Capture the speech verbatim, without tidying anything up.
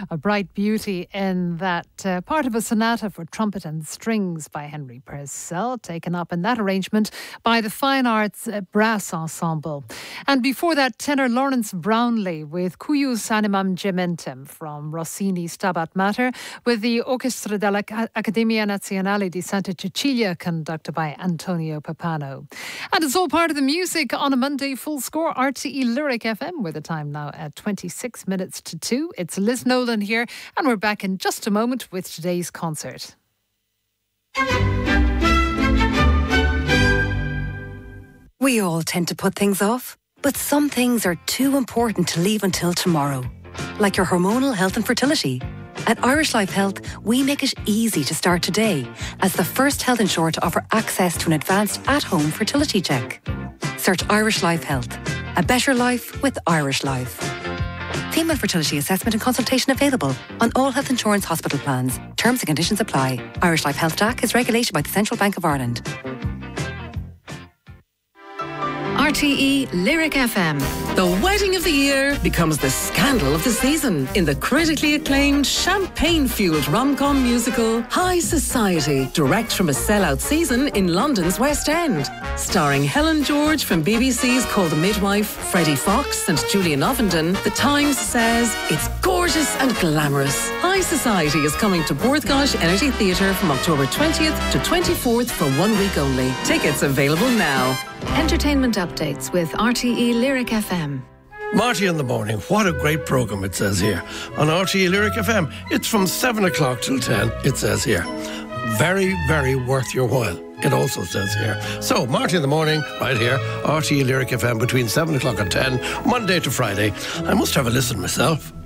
A bright beauty in that uh, part of a sonata for trumpet and strings by Henry Purcell, taken up in that arrangement by the Fine Arts uh, Brass Ensemble. And before that, tenor Lawrence Brownlee with Cuius Animam Gementem from Rossini's Stabat Mater, with the Orchestra dell'Accademia Nazionale di Santa Cecilia, conducted by Antonio Papano. And it's all part of the music on a Monday. Full score, R T E Lyric F M, with the time now at twenty-six minutes to two. It's Liz Nolan here, and we're back in just a moment with today's concert. We all tend to put things off, but some things are too important to leave until tomorrow, like your hormonal health and fertility. At Irish Life Health, we make it easy to start today as the first health insurer to offer access to an advanced at-home fertility check. Search Irish Life Health. A better life with Irish Life. Female fertility assessment and consultation available on all health insurance hospital plans. Terms and conditions apply. Irish Life Health D A C is regulated by the Central Bank of Ireland. R T E Lyric F M. The wedding of the year becomes the scandal of the season in the critically acclaimed champagne-fueled rom-com musical High Society, direct from a sellout season in London's West End. Starring Helen George from B B C's Call the Midwife, Freddie Fox and Julian Ovenden, The Times says it's gorgeous and glamorous. High Society is coming to Porthgosh Energy Theatre from October twentieth to twenty-fourth for one week only. Tickets available now. Entertainment updates with R T E Lyric F M. Marty in the morning. What a great programme, it says here. On R T E Lyric F M, it's from seven o'clock till ten, it says here. Very, very worth your while, it also says here. So, Marty in the morning, right here, R T E Lyric F M, between seven o'clock and ten, Monday to Friday. I must have a listen myself.